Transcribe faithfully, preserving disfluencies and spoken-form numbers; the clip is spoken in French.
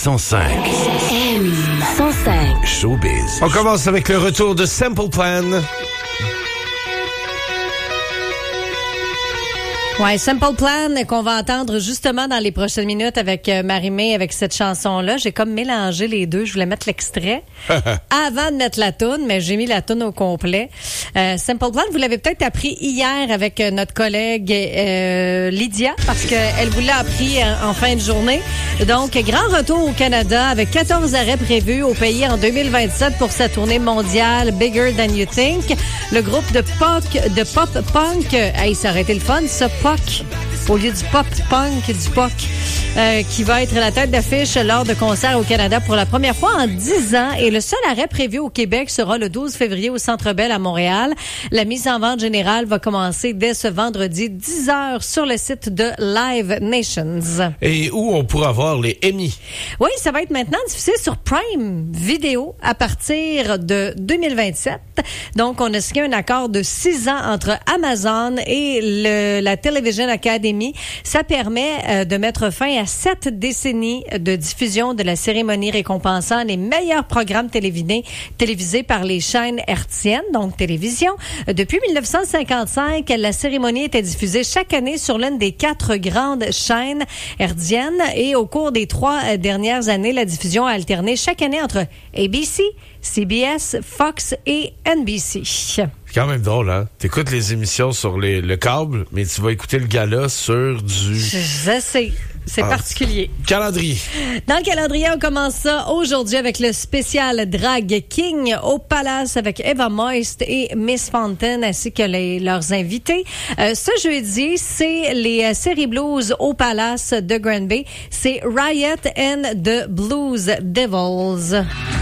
cent cinq. M cent cinq. Showbiz. On commence avec le retour de Simple Plan. Ouais, Simple Plan qu'on va entendre justement dans les prochaines minutes avec euh, Marie-Mé avec cette chanson-là. J'ai comme mélangé les deux. Je voulais mettre l'extrait avant de mettre la toune, mais j'ai mis la toune au complet. Euh, Simple Plan, vous l'avez peut-être appris hier avec euh, notre collègue euh, Lydia, parce qu'elle vous l'a appris en, en fin de journée. Donc, grand retour au Canada avec quatorze arrêts prévus au pays en deux mille vingt-sept pour sa tournée mondiale Bigger Than You Think. Le groupe de pop, de pop punk, hey, ça aurait été le fun, ça, P O C, au lieu du pop punk, du P O C, euh, qui va être la tête d'affiche lors de concerts au Canada pour la première fois en dix ans. Et le seul arrêt prévu au Québec sera le douze février au Centre Bell à Montréal. La mise en vente générale va commencer dès ce vendredi dix heures sur le site de Live Nations. Et où on pourra voir les Emmy. Oui, ça va être maintenant diffusé sur Prime Video à partir de deux mille vingt-sept. Donc, on a signé un accord de six ans entre Amazon et le, la Television Academy. Ça permet euh, de mettre fin à sept décennies de diffusion de la cérémonie récompensant les meilleurs programmes télévisés, télévisés par les chaînes hertziennes, donc télévision. Depuis dix-neuf cent cinquante-cinq, la cérémonie était diffusée chaque année sur l'une des quatre grandes chaînes hertziennes et au cours des trois dernières années, la diffusion a alterné chaque année entre A B C, C B S, Fox et N B C. C'est quand même drôle, hein? T'écoutes les émissions sur les, le câble, mais tu vas écouter le gala sur du... Je sais. C'est ah, particulier. Calendrier. Dans le calendrier, on commence ça aujourd'hui avec le spécial Drag King au Palace avec Eva Moist et Miss Fountain ainsi que les, leurs invités. Euh, ce jeudi, c'est les euh, séries blues au Palace de Granby. C'est Riot and the Blues Devils.